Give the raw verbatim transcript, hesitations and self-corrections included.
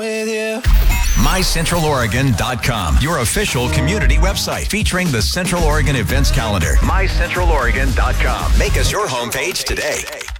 with you. my central oregon dot com, your official community website featuring the Central Oregon events calendar. my central oregon dot com. Make us your homepage today.